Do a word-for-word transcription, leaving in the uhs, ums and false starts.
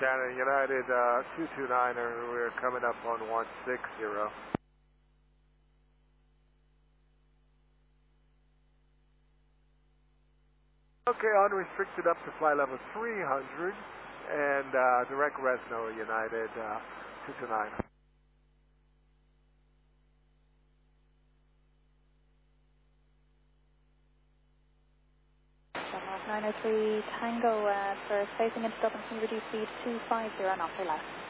Canada United uh, two two nine, we're coming up on one six zero. Okay, unrestricted up to flight level three hundred, and uh, direct Resno United uh, two two nine. nine oh three Tango uh, for spacing into Dublin, can you reduce speed to two five zero knots or less?